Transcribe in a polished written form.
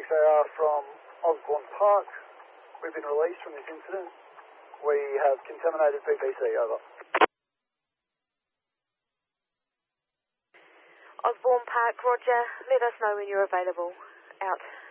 6AR from Osborne Park. We've been released from this incident. We have contaminated PPC, over. Osborne Park, roger. Let us know when you're available. Out.